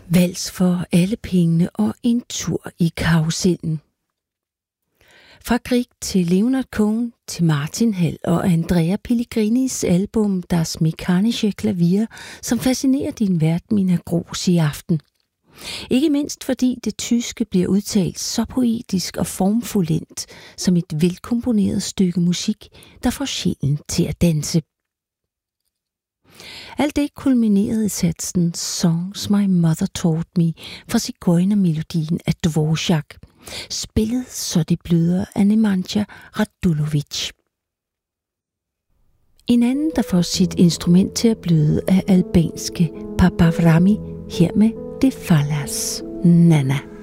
Vals for alle pengene og en tur i karusellen. Fra Grieg til Leonard Cohen til Martin Hall og Andrea Pellegrinis album Das Mechanische Klavier, som fascinerer din vært Mina Gros i aften. Ikke mindst fordi det tyske bliver udtalt så poetisk og formfuldendt som et velkomponeret stykke musik, der får sjælen til at danse. Alt det kulminerede i satsen Songs My Mother Taught Me fra sigøjnermelodien af Dvorak, spillet så det bløder af Nemanja Radulovic. En anden, der får sit instrument til at bløde, er albanske Papa Vrami, her med Det Falas Nana.